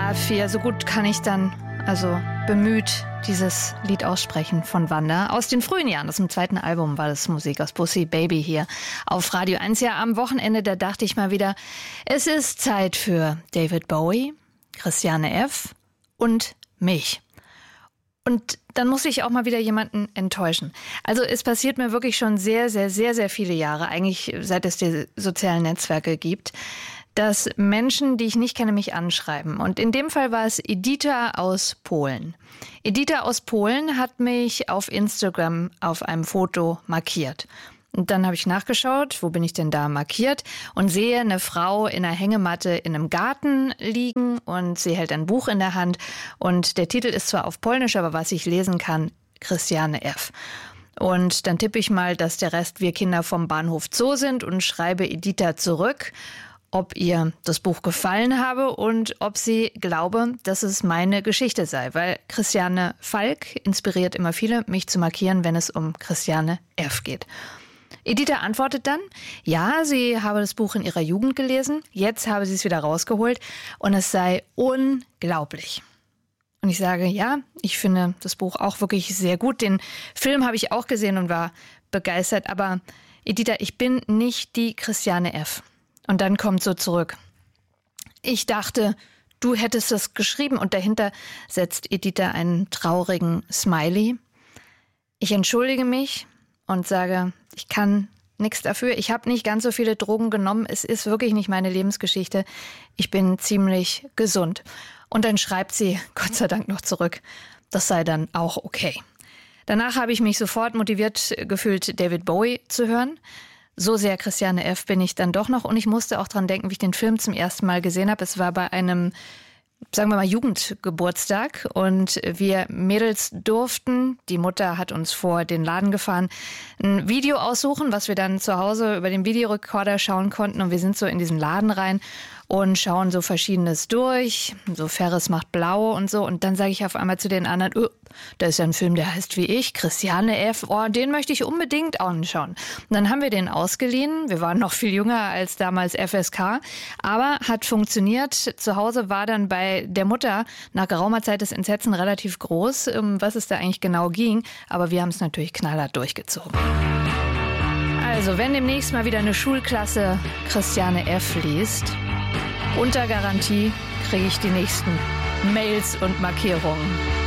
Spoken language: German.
A4, so gut kann ich dann, also bemüht, dieses Lied aussprechen von Wanda. Aus den frühen Jahren, aus dem zweiten Album war das Musik aus Bussi Baby hier auf Radio 1. Ja, am Wochenende, da dachte ich mal wieder, es ist Zeit für David Bowie, Christiane F. und mich. Und dann muss ich auch mal wieder jemanden enttäuschen. Also es passiert mir wirklich schon sehr, sehr, sehr, sehr viele Jahre, eigentlich seit es die sozialen Netzwerke gibt, dass Menschen, die ich nicht kenne, mich anschreiben. Und in dem Fall war es Edita aus Polen. Edita aus Polen hat mich auf Instagram auf einem Foto markiert. Und dann habe ich nachgeschaut, wo bin ich denn da markiert, und sehe eine Frau in einer Hängematte in einem Garten liegen und sie hält ein Buch in der Hand. Und der Titel ist zwar auf Polnisch, aber was ich lesen kann, Christiane F. Und dann tippe ich mal, dass der Rest wir Kinder vom Bahnhof Zoo sind und schreibe Edita zurück, ob ihr das Buch gefallen habe und ob sie glaube, dass es meine Geschichte sei. Weil Christiane Falk inspiriert immer viele, mich zu markieren, wenn es um Christiane F. geht. Edita antwortet dann, ja, sie habe das Buch in ihrer Jugend gelesen, jetzt habe sie es wieder rausgeholt und es sei unglaublich. Und ich sage, ja, ich finde das Buch auch wirklich sehr gut. Den Film habe ich auch gesehen und war begeistert, aber Edita, ich bin nicht die Christiane F. Und dann kommt so zurück. Ich dachte, du hättest das geschrieben, und dahinter setzt Edita einen traurigen Smiley. Ich entschuldige mich und sage, ich kann nichts dafür. Ich habe nicht ganz so viele Drogen genommen. Es ist wirklich nicht meine Lebensgeschichte. Ich bin ziemlich gesund. Und dann schreibt sie, Gott sei Dank, noch zurück, das sei dann auch okay. Danach habe ich mich sofort motiviert gefühlt, David Bowie zu hören. So sehr Christiane F. bin ich dann doch noch. Und ich musste auch dran denken, wie ich den Film zum ersten Mal gesehen habe. Es war bei einem, sagen wir mal, Jugendgeburtstag. Und wir Mädels durften, die Mutter hat uns vor den Laden gefahren, ein Video aussuchen, was wir dann zu Hause über den Videorekorder schauen konnten. Und wir sind so in diesen Laden rein und schauen so Verschiedenes durch. So Ferris macht blau und so. Und dann sage ich auf einmal zu den anderen, oh, da ist ja ein Film, der heißt wie ich, Christiane F. Oh, den möchte ich unbedingt anschauen. Und dann haben wir den ausgeliehen. Wir waren noch viel jünger als damals FSK. Aber hat funktioniert. Zu Hause war dann bei der Mutter nach geraumer Zeit das Entsetzen relativ groß, um was es da eigentlich genau ging. Aber wir haben es natürlich knallhart durchgezogen. Also, wenn demnächst mal wieder eine Schulklasse Christiane F. liest, unter Garantie kriege ich die nächsten Mails und Markierungen.